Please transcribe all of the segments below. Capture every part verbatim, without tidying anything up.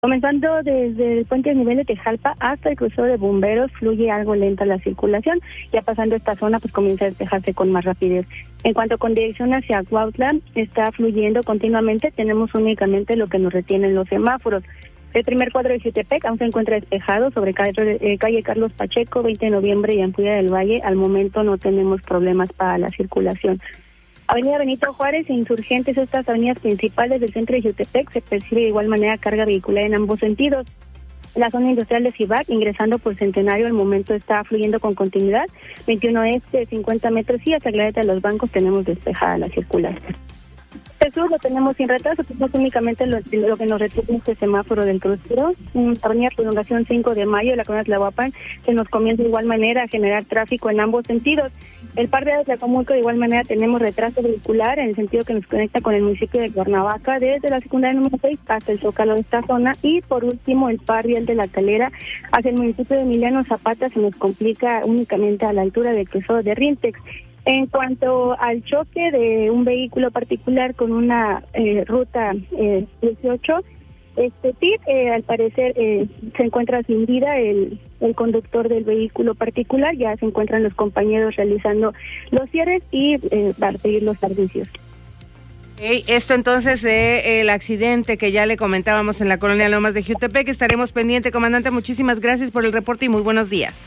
Comenzando desde el puente a nivel de Tejalpa hasta el crucero de Bomberos, fluye algo lenta la circulación. Ya pasando esta zona, pues comienza a despejarse con más rapidez. En cuanto con dirección hacia Cuautla, está fluyendo continuamente. Tenemos únicamente lo que nos retienen los semáforos. El primer cuadro de Jutepec aún se encuentra despejado sobre calle, eh, calle Carlos Pacheco, veinte de noviembre y Ampudia del Valle. Al momento no tenemos problemas para la circulación. Avenida Benito Juárez e Insurgentes, estas avenidas principales del centro de Jutepec, se percibe de igual manera carga vehicular en ambos sentidos. La zona industrial de Cibac, ingresando por Centenario, al momento está fluyendo con continuidad. veintiuno este, cincuenta metros y hasta Glorieta de los Bancos tenemos despejada la circulación. El sur lo tenemos sin retraso, tenemos únicamente lo, lo que nos retiene este semáforo del crucero. Avenida Prolongación cinco de mayo, la colonia Tlahuapan, se nos comienza de igual manera a generar tráfico en ambos sentidos. El par de Tlacomulco, de igual manera, tenemos retraso vehicular en el sentido que nos conecta con el municipio de Cuernavaca, desde la secundaria número seis hasta el Zócalo de esta zona. Y por último, el par vial de La Calera hacia el municipio de Emiliano Zapata se nos complica únicamente a la altura del crucero de Rintex. En cuanto al choque de un vehículo particular con una eh, ruta eh, dieciocho, este T I P, eh, al parecer eh, se encuentra sin vida el, el conductor del vehículo particular. Ya se encuentran los compañeros realizando los cierres y eh, para seguir los servicios. Okay, esto entonces eh, el accidente que ya le comentábamos en la colonia Lomas de Jutepec. Estaremos pendiente, comandante. Muchísimas gracias por el reporte y muy buenos días.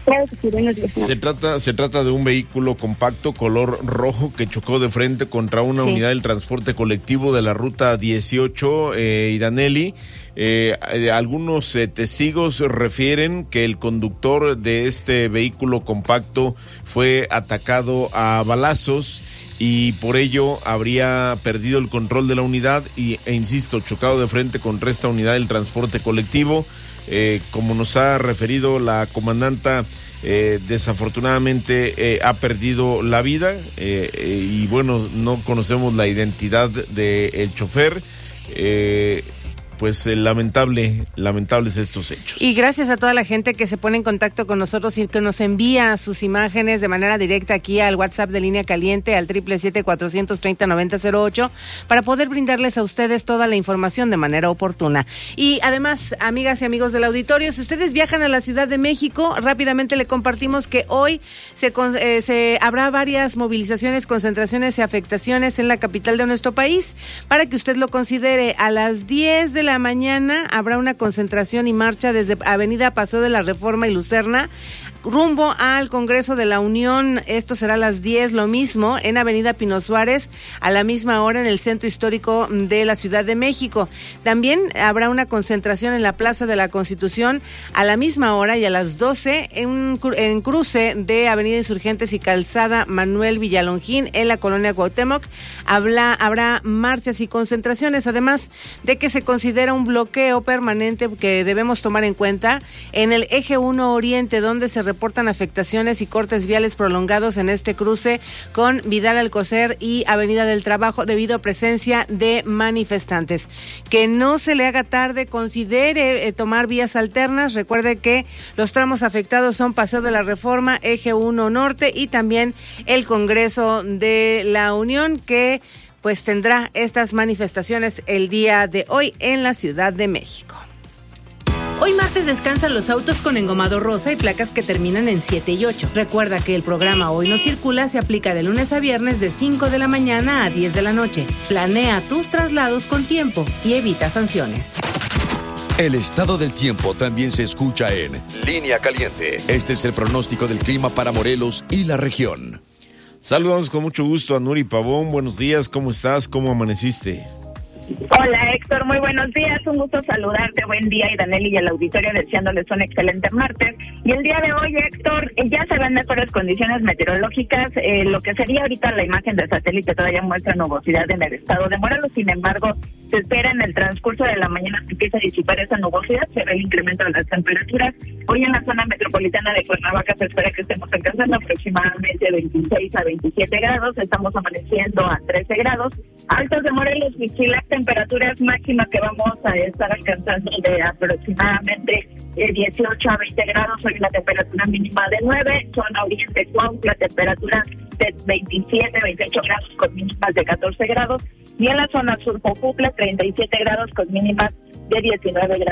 Se trata, se trata de un vehículo compacto color rojo que chocó de frente contra una sí. unidad del transporte colectivo de la ruta dieciocho, eh, Iraneli. Eh, eh, algunos eh, testigos refieren que el conductor de este vehículo compacto fue atacado a balazos y por ello habría perdido el control de la unidad y, e insisto, chocado de frente contra esta unidad del transporte colectivo. Eh, como nos ha referido la comandanta, eh, desafortunadamente eh, ha perdido la vida eh, eh, y bueno, no conocemos la identidad del chofer. Eh, pues eh, lamentable, lamentables estos hechos. Y gracias a toda la gente que se pone en contacto con nosotros y que nos envía sus imágenes de manera directa aquí al WhatsApp de Línea Caliente al siete siete siete, cuatro tres cero, nueve cero cero ocho para poder brindarles a ustedes toda la información de manera oportuna. Y además, amigas y amigos del auditorio, si ustedes viajan a la Ciudad de México, rápidamente le compartimos que hoy se, eh, se habrá varias movilizaciones, concentraciones y afectaciones en la capital de nuestro país. Para que usted lo considere, a las diez de la mañana habrá una concentración y marcha desde Avenida Paseo de la Reforma y Lucerna rumbo al Congreso de la Unión. Esto será a las diez, lo mismo en Avenida Pino Suárez, a la misma hora en el Centro Histórico de la Ciudad de México. También habrá una concentración en la Plaza de la Constitución a la misma hora y a las doce en, en cruce de Avenida Insurgentes y Calzada Manuel Villalongín en la colonia Cuauhtémoc. Habla, habrá marchas y concentraciones, además de que se considera un bloqueo permanente que debemos tomar en cuenta en el eje uno Oriente, donde se reportan afectaciones y cortes viales prolongados en este cruce con Vidal Alcocer y Avenida del Trabajo debido a presencia de manifestantes. Que no se le haga tarde, considere eh, tomar vías alternas. Recuerde que los tramos afectados son Paseo de la Reforma, Eje uno Norte y también el Congreso de la Unión, que pues tendrá estas manifestaciones el día de hoy en la Ciudad de México. Hoy martes descansan los autos con engomado rosa y placas que terminan en siete y ocho. Recuerda que el programa Hoy No Circula se aplica de lunes a viernes de cinco de la mañana a diez de la noche. Planea tus traslados con tiempo y evita sanciones. El estado del tiempo también se escucha en Línea Caliente. Este es el pronóstico del clima para Morelos y la región. Saludamos con mucho gusto a Nuri Pavón. Buenos días, ¿cómo estás? ¿Cómo amaneciste? Hola Héctor, muy buenos días, un gusto saludarte, buen día, y Danelli y al auditorio deseándoles un excelente martes. Y el día de hoy, Héctor, eh, ya se ven mejores condiciones meteorológicas, eh, lo que sería ahorita la imagen del satélite todavía muestra nubosidad en el estado de Morelos. Sin embargo, se espera en el transcurso de la mañana que empiece a disipar esa nubosidad, se ve el incremento de las temperaturas. Hoy en la zona metropolitana de Cuernavaca se espera que estemos alcanzando aproximadamente veintiséis a veintisiete grados, estamos amaneciendo a trece grados. Altos de Morelos, Michilac, temperaturas máximas que vamos a estar alcanzando de aproximadamente eh, dieciocho a veinte grados. Hoy la temperatura mínima de nueve, zona oriente Cuautla, temperatura de veintisiete, veintiocho grados con mínimas de catorce grados, y en la zona sur Jojutla, treinta y siete grados con mínimas de diecinueve grados.